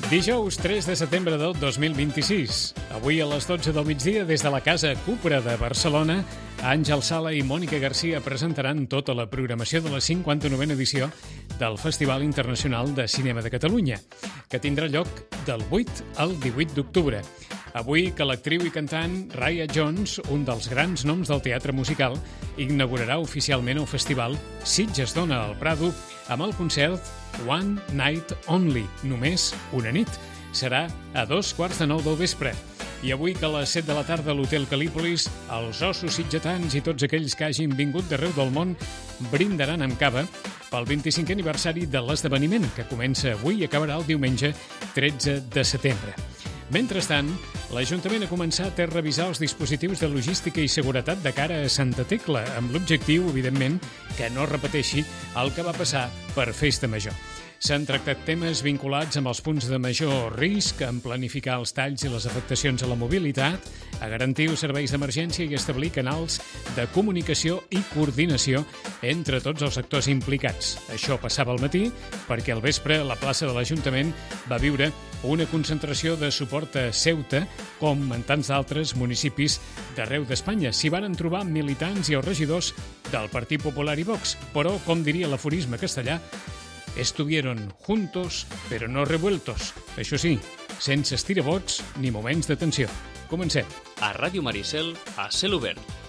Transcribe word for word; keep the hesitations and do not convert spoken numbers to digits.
Dijous tres de setembre del dos mil vint-i-sis. Avui a les dotze del migdia, des de la Casa Cupra de Barcelona, Àngel Sala i Mònica Garcia presentaran tota la programació de la cinquanta-novena edició del Festival Internacional de Cinema de Catalunya, que tindrà lloc del vuit al divuit d'octubre. Avui que l'actriu i cantant Raya Jones, un dels grans noms del teatre musical, inaugurarà oficialment el festival Sitges Dona al Prado amb el concert One Night Only, només una nit. Serà a dos quarts de nou del vespre. I avui que a les set de la tarda a l'Hotel Calípolis, els ossos sitgetans i tots aquells que hagin vingut d'arreu del món brindaran amb cava pel vint-i-cinquè aniversari de l'esdeveniment, que comença avui i acabarà el diumenge tretze de setembre. Mentrestant, l'Ajuntament ha començat a revisar els dispositius de logística i seguretat de cara a Santa Tecla, amb l'objectiu, evidentment, que no repeteixi el que va passar per Festa Major. S'han tractat temes vinculats amb els punts de major risc, en planificar els talls i les afectacions a la mobilitat, a garantir els serveis d'emergència i establir canals de comunicació i coordinació entre tots els actors implicats. Això passava al matí perquè al vespre la plaça de l'Ajuntament va viure una concentració de suport a Ceuta, com en tants altres municipis d'arreu d'Espanya. S'hi van trobar militants i els regidors del Partit Popular i Vox, però, com diria l'aforisme castellà, estuvieron juntos, pero no revueltos. Això sí, sense estirabots ni moments de tensió. Comencem. A Ràdio Maricel, a cel obert.